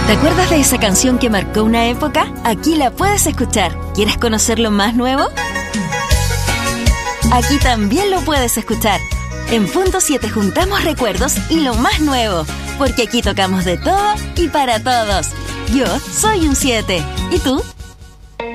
¿Te acuerdas de esa canción que marcó una época? Aquí la puedes escuchar. ¿Quieres conocer lo más nuevo? Aquí también lo puedes escuchar. En Punto 7 juntamos recuerdos y lo más nuevo, porque aquí tocamos de todo y para todos. Yo soy un 7. ¿Y tú?